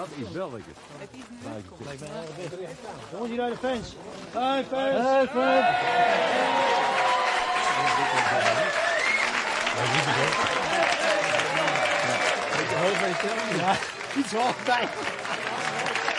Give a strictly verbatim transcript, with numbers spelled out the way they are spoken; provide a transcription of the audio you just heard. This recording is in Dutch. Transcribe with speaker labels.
Speaker 1: Dat is wel lekker.
Speaker 2: Jongens, hier naar de fans. Hoi fans. Hoi fans. Ja, iets hoog bij.